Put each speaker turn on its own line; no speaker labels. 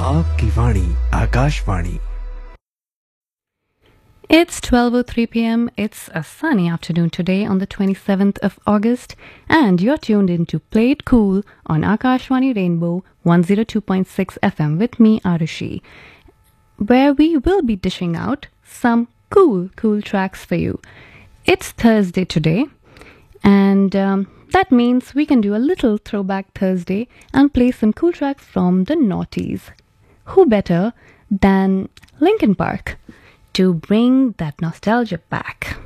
आपकी वाणी Akashvani.
It's 12:03 p.m. It's a sunny afternoon today on the 27th of August, and you're tuned in to Play It Cool on Akashvani Rainbow 102.6 FM with me, Arushi, where we will be dishing out some cool tracks for you. It's Thursday today, and that means we can do a little throwback Thursday and play some cool tracks from the noughties. Who better than Linkin Park to bring that nostalgia back?